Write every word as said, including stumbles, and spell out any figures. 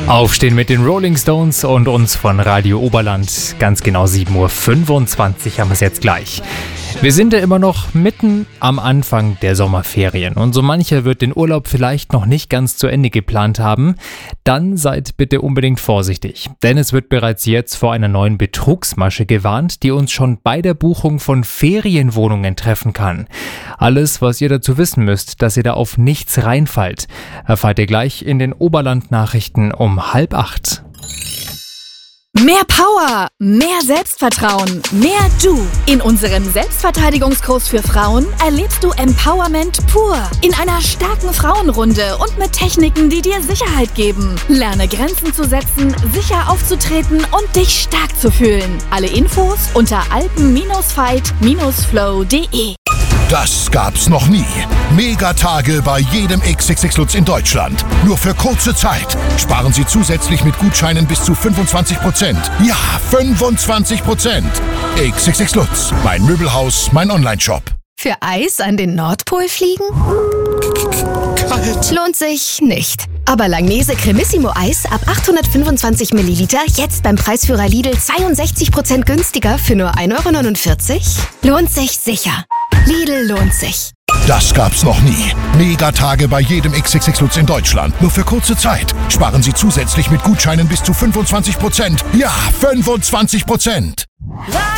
Aufstehen mit den Rolling Stones und uns von Radio Oberland. Ganz genau sieben Uhr fünfundzwanzig haben wir es jetzt gleich. Wir sind ja immer noch mitten am Anfang der Sommerferien und so mancher wird den Urlaub vielleicht noch nicht ganz zu Ende geplant haben. Dann seid bitte unbedingt vorsichtig, denn es wird bereits jetzt vor einer neuen Betrugsmasche gewarnt, die uns schon bei der Buchung von Ferienwohnungen treffen kann. Alles, was ihr dazu wissen müsst, dass ihr da auf nichts reinfallt, erfahrt ihr gleich in den Oberland-Nachrichten um halb acht. Mehr Power, mehr Selbstvertrauen, mehr Du. In unserem Selbstverteidigungskurs für Frauen erlebst du Empowerment pur. In einer starken Frauenrunde und mit Techniken, die dir Sicherheit geben. Lerne Grenzen zu setzen, sicher aufzutreten und dich stark zu fühlen. Alle Infos unter alpen fight flow punkt de. Das gab's noch nie. Megatage bei jedem X X X Lutz in Deutschland. Nur für kurze Zeit. Sparen Sie zusätzlich mit Gutscheinen bis zu fünfundzwanzig Prozent. Ja, fünfundzwanzig Prozent. X X X Lutz, mein Möbelhaus, mein Onlineshop. Für Eis an den Nordpol fliegen? Kalt. Lohnt sich nicht. Aber Langnese Cremissimo Eis ab achthundertfünfundzwanzig Milliliter jetzt beim Preisführer Lidl zweiundsechzig Prozent günstiger für nur ein Euro neunundvierzig? Lohnt sich sicher. Lidl lohnt sich. Das gab's noch nie. Megatage bei jedem X X X Lutz in Deutschland. Nur für kurze Zeit. Sparen Sie zusätzlich mit Gutscheinen bis zu fünfundzwanzig Prozent. Ja, fünfundzwanzig Prozent.